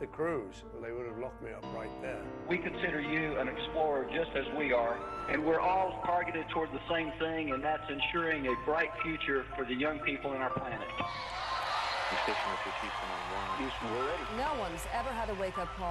the cruise, they would have locked me up right there. We consider you an explorer just as we are, and we're all targeted toward the same thing, and that's ensuring a bright future for the young people in our planet. Station with Houston on 1. Houston, we're ready. No one's ever had a wake-up call